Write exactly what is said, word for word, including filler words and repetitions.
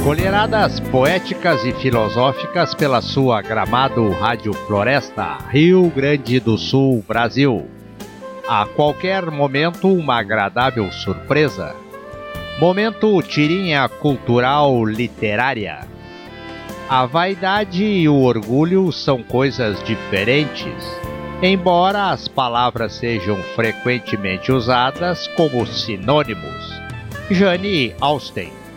Colheradas poéticas e filosóficas pela sua Gramado Rádio Floresta, Rio Grande do Sul, Brasil. A qualquer momento, uma agradável surpresa. Momento tirinha cultural literária. A vaidade e o orgulho são coisas diferentes, embora as palavras sejam frequentemente usadas como sinônimos. Jane Austen.